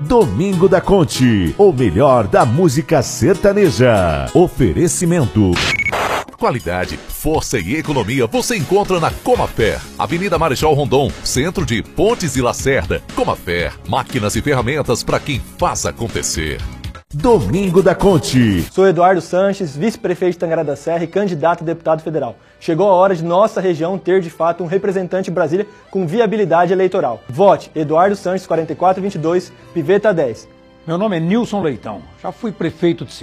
Domingo da Conte, o melhor da música sertaneja. Oferecimento. Qualidade, força e economia você encontra na Comafer, Avenida Marechal Rondon, centro de Pontes e Lacerda. Comafer, máquinas e ferramentas para quem faz acontecer. Domingo da Conte. Sou Eduardo Sanches, vice-prefeito de Tangará da Serra e candidato a deputado federal. Chegou a hora de nossa região ter de fato um representante em Brasília com viabilidade eleitoral. Vote Eduardo Sanches 4422, Piveta 10. Meu nome é Nilson Leitão, já fui prefeito de